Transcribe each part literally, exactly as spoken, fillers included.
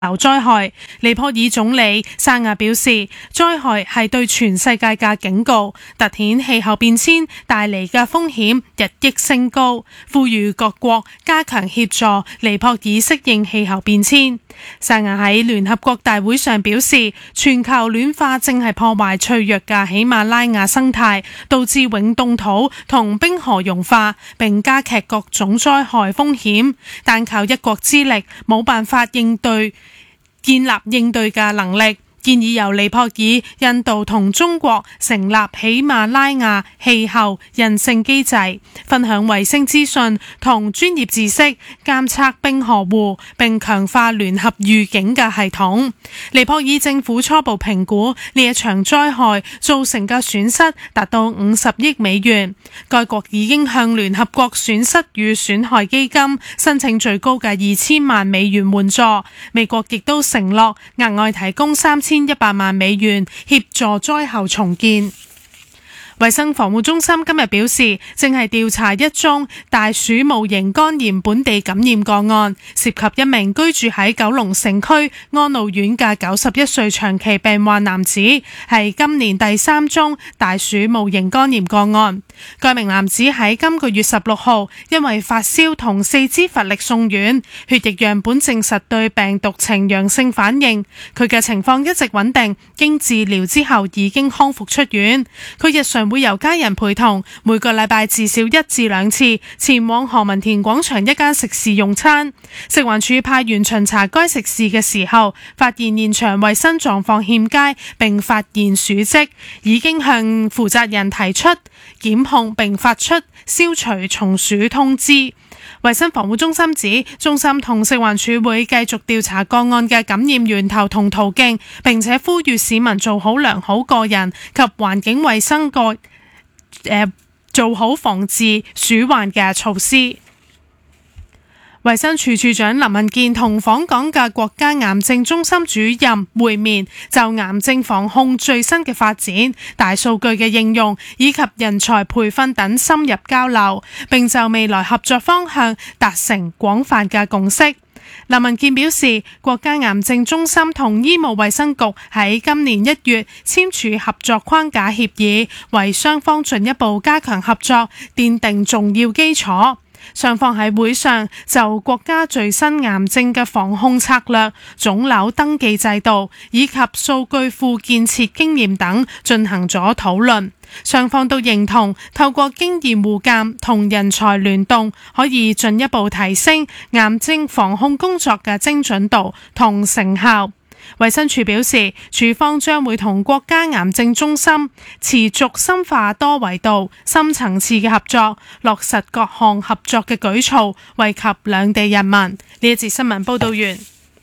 流災害。尼泊爾總理沙亞表示，災害係對全世界嘅警告，凸顯氣候變遷帶嚟嘅風險日益升高，呼籲各國加強協助尼泊爾適應氣候變遷。沙亞喺聯合國大會上表示，全球暖化正係破壞脆弱嘅喜馬拉雅生態，導致永凍土同冰河融化，並加劇各種災害風險。但靠一國之力冇辦法應對建立應對嘅能力，建議由尼泊爾、印度同中國成立喜馬拉雅氣候韌性機制，分享衛星資訊同專業知識，監測冰河湖，並強化聯合預警嘅系統。尼泊爾政府初步評估呢一場災害造成嘅損失達到五十億美元。該國已經向聯合國損失與損害基金申請最高嘅二千萬美元援助。美國亦都承諾額外提供三千一百萬美元協助災後重建。衛生防護中心今日表示，正係調查一宗大鼠戊型肝炎本地感染個案，涉及一名居住喺九龍城區安老院嘅九十一歲長期病患男子，係今年第三宗大鼠戊型肝炎個案。該名男子喺今個月十六號因為發燒同四肢乏力送院，血液樣本證實對病毒呈陽性反應，佢嘅情況一直穩定，經治療之後已經康復出院。佢日常會由家人陪同，每個禮拜至少一至兩次前往何文田廣場一間食肆用餐。食環署派員巡查該食肆嘅時候，發現現場衛生狀況欠佳，並發現鼠跡，已經向負責人提出檢控並發出消除蟲鼠通知。衛生防護中心指，中心同食環署會繼續調查個案嘅感染源頭同途徑，並且呼籲市民做好良好個人及環境衛生個誒、呃、做好防治鼠患嘅措施。衛生署署長林文健同訪港嘅國家癌症中心主任會面，就癌症防控最新嘅發展、大數據嘅應用以及人才培訓等深入交流，並就未來合作方向達成廣泛嘅共識。林文健表示，國家癌症中心同醫務衛生局喺今年一月簽署合作框架協議，為雙方進一步加強合作奠定重要基礎。雙方喺會上就國家最新癌症嘅防控策略、腫瘤登記制度以及數據庫建設經驗等進行咗討論。雙方都認同透過經驗互鑑同人才聯動，可以進一步提升癌症防控工作嘅精準度同成效。衛生署表示，署方將會同國家癌症中心持續深化多維度、深層次嘅合作，落實各項合作嘅舉措，惠及兩地人民。呢一節新聞報道完。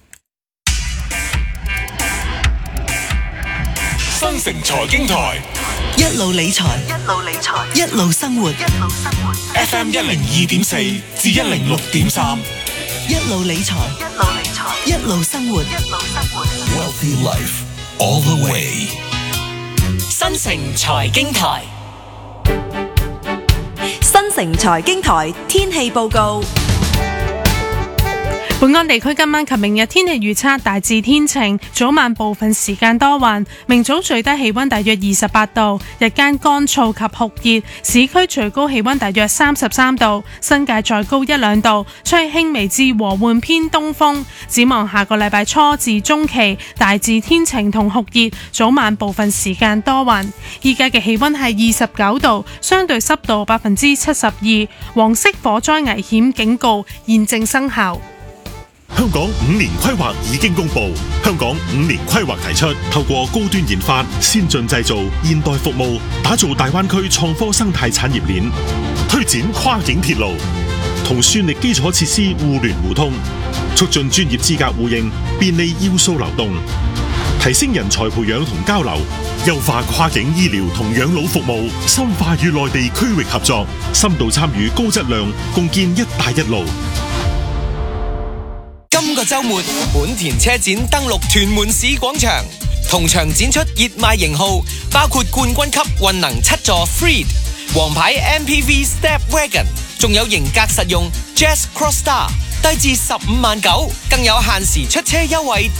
新城財經台， 一路理財，一路理財，一路生活，一路生活。 F M 一零二點四至一零六點三， 一路理財，一路理財，一路生活，一路生活。 Wealthy life all the way。 新城財經台， 新城財經台天氣報告。 本港地區今晚及明日天氣預測大致天晴，早晚部分時間多雲，明早最低氣溫大約二十八度，日間乾燥及酷熱，市區最高氣溫大約三十三度，新界再高一兩度，吹輕微至和緩偏東風。展望下個禮拜初至中期，大致天晴同酷熱，早晚部分時間多雲。依家嘅氣溫係二十九度，相對濕度百分之七十二，黃色火災危險警告現正生效。 香港五年規劃已經公布，香港五年規劃提出透過高端研發、先進製造、現代服務，打造大灣區創科生態產業鏈，推展跨境鐵路，同算力基礎設施互聯互通，促進專業資格互認，便利要素流動，提升人才培養同交流，優化跨境醫療同養老服務，深化與內地區域合作，深度參與高質量共建一帶一路。 今個週末，本田車展登陸屯門市廣場，同場展出熱賣型號，包括冠軍級運能七座 Freed、皇牌 M P V Step Wagon， 仲有型格實用 Jazz Crossstar 低至十五萬九，更有限時出車優惠。